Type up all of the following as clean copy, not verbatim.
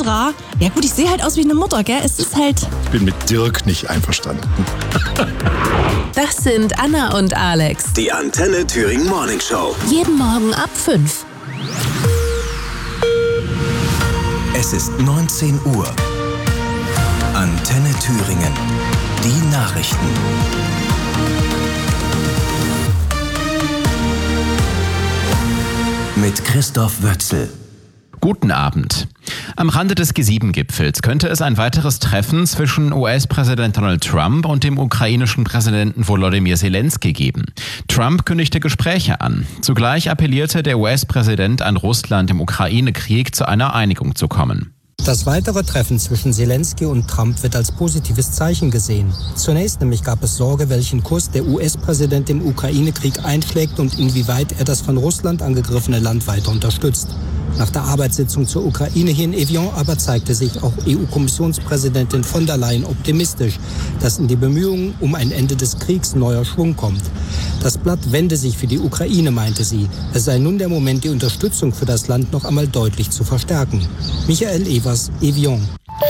Sandra. Ja gut, ich sehe halt aus wie eine Mutter, gell? Es ist halt... Ich bin mit Dirk nicht einverstanden. Das sind Anna und Alex. Die Antenne Thüringen Morning Show. Jeden Morgen ab 5. Es ist 19 Uhr. Antenne Thüringen. Die Nachrichten. Mit Christoph Wötzl. Guten Abend. Am Rande des G7-Gipfels könnte es ein weiteres Treffen zwischen US-Präsident Donald Trump und dem ukrainischen Präsidenten Volodymyr Zelensky geben. Trump kündigte Gespräche an. Zugleich appellierte der US-Präsident an Russland, im Ukraine-Krieg zu einer Einigung zu kommen. Das weitere Treffen zwischen Zelensky und Trump wird als positives Zeichen gesehen. Zunächst nämlich gab es Sorge, welchen Kurs der US-Präsident im Ukraine-Krieg einschlägt und inwieweit er das von Russland angegriffene Land weiter unterstützt. Nach der Arbeitssitzung zur Ukraine hier in Evian aber zeigte sich auch EU-Kommissionspräsidentin von der Leyen optimistisch, dass in die Bemühungen um ein Ende des Kriegs neuer Schwung kommt. Das Blatt wende sich für die Ukraine, meinte sie. Es sei nun der Moment, die Unterstützung für das Land noch einmal deutlich zu verstärken. Michael Evers, Evian.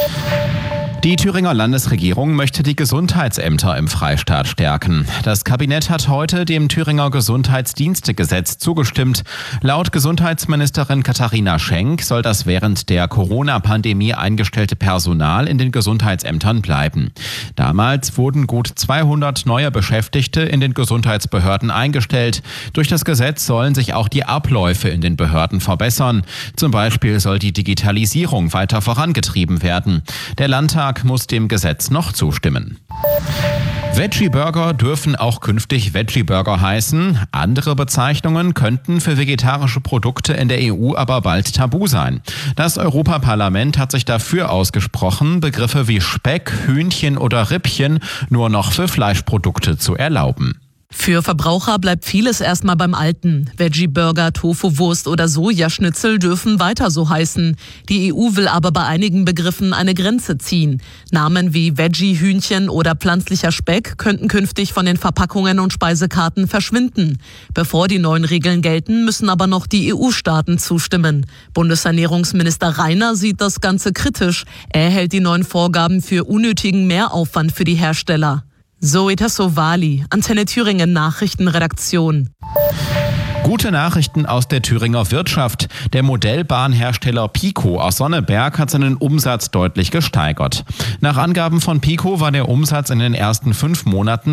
Die Thüringer Landesregierung möchte die Gesundheitsämter im Freistaat stärken. Das Kabinett hat heute dem Thüringer Gesundheitsdienstegesetz zugestimmt. Laut Gesundheitsministerin Katharina Schenk soll das während der Corona-Pandemie eingestellte Personal in den Gesundheitsämtern bleiben. Damals wurden gut 200 neue Beschäftigte in den Gesundheitsbehörden eingestellt. Durch das Gesetz sollen sich auch die Abläufe in den Behörden verbessern. Zum Beispiel soll die Digitalisierung weiter vorangetrieben werden. Der Landtag muss dem Gesetz noch zustimmen. Veggie-Burger dürfen auch künftig Veggie-Burger heißen. Andere Bezeichnungen könnten für vegetarische Produkte in der EU aber bald tabu sein. Das Europaparlament hat sich dafür ausgesprochen, Begriffe wie Speck, Hühnchen oder Rippchen nur noch für Fleischprodukte zu erlauben. Für Verbraucher bleibt vieles erstmal beim Alten. Veggie-Burger, Tofu-Wurst oder Sojaschnitzel dürfen weiter so heißen. Die EU will aber bei einigen Begriffen eine Grenze ziehen. Namen wie Veggie-Hühnchen oder pflanzlicher Speck könnten künftig von den Verpackungen und Speisekarten verschwinden. Bevor die neuen Regeln gelten, müssen aber noch die EU-Staaten zustimmen. Bundesernährungsminister Rainer sieht das Ganze kritisch. Er hält die neuen Vorgaben für unnötigen Mehraufwand für die Hersteller. Zoe Tassovali, Antenne Thüringen Nachrichtenredaktion. Gute Nachrichten aus der Thüringer Wirtschaft. Der Modellbahnhersteller Pico aus Sonneberg hat seinen Umsatz deutlich gesteigert. Nach Angaben von Pico war der Umsatz in den ersten 5 Monaten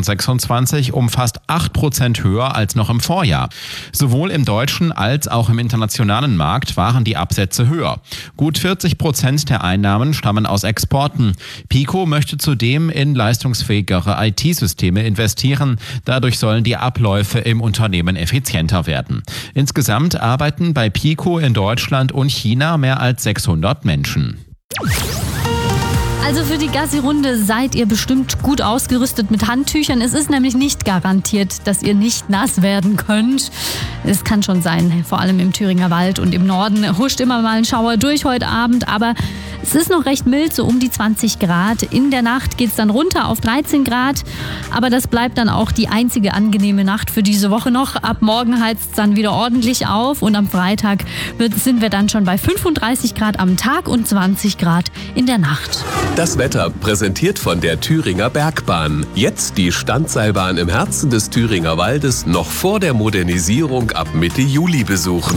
2026 um fast 8% höher als noch im Vorjahr. Sowohl im deutschen als auch im internationalen Markt waren die Absätze höher. Gut 40% der Einnahmen stammen aus Exporten. Pico möchte zudem in leistungsfähigere IT-Systeme investieren. Dadurch sollen die Abläufe im Unternehmen effizienter werden. Insgesamt arbeiten bei Pico in Deutschland und China mehr als 600 Menschen. Also für die Gassi-Runde seid ihr bestimmt gut ausgerüstet mit Handtüchern. Es ist nämlich nicht garantiert, dass ihr nicht nass werden könnt. Es kann schon sein, vor allem im Thüringer Wald und im Norden huscht immer mal ein Schauer durch heute Abend, aber es ist noch recht mild, so um die 20 Grad. In der Nacht geht es dann runter auf 13 Grad, aber das bleibt dann auch die einzige angenehme Nacht für diese Woche noch. Ab morgen heizt es dann wieder ordentlich auf und am Freitag sind wir dann schon bei 35 Grad am Tag und 20 Grad in der Nacht. Das Wetter präsentiert von der Thüringer Bergbahn. Jetzt die Standseilbahn im Herzen des Thüringer Waldes noch vor der Modernisierung ab Mitte Juli besuchen.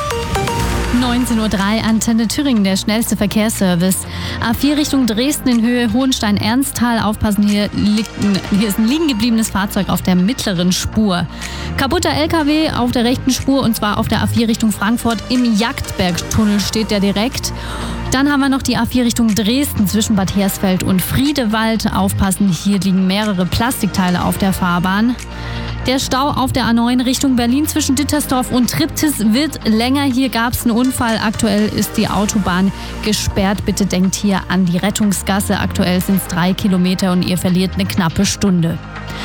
19:03 Uhr, Antenne Thüringen, der schnellste Verkehrsservice. A4 Richtung Dresden in Höhe Hohenstein-Ernsthal. Aufpassen, hier ist ein liegen gebliebenes Fahrzeug auf der mittleren Spur. Kaputter LKW auf der rechten Spur und zwar auf der A4 Richtung Frankfurt. Im Jagdbergtunnel steht der direkt. Dann haben wir noch die A4 Richtung Dresden zwischen Bad Hersfeld und Friedewald. Aufpassen, hier liegen mehrere Plastikteile auf der Fahrbahn. Der Stau auf der A9 Richtung Berlin zwischen Dittersdorf und Triptis wird länger. Hier gab es einen Unfall. Aktuell ist die Autobahn gesperrt. Bitte denkt hier an die Rettungsgasse. Aktuell sind es 3 Kilometer und ihr verliert eine knappe Stunde.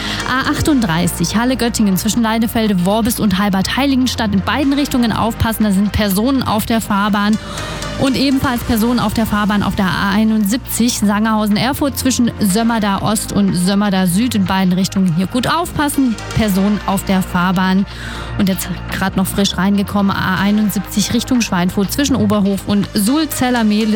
A38 Halle-Göttingen zwischen Leidefelde, Worbis und Halbert-Heiligenstadt. In beiden Richtungen aufpassen, da sind Personen auf der Fahrbahn. Und ebenfalls Personen auf der Fahrbahn auf der A71 Sangerhausen-Erfurt zwischen Sömmerda Ost und Sömmerda Süd. In beiden Richtungen hier gut aufpassen. Personen auf der Fahrbahn. Und jetzt gerade noch frisch reingekommen, A71 Richtung Schweinfurt zwischen Oberhof und Sulzeller Mehl.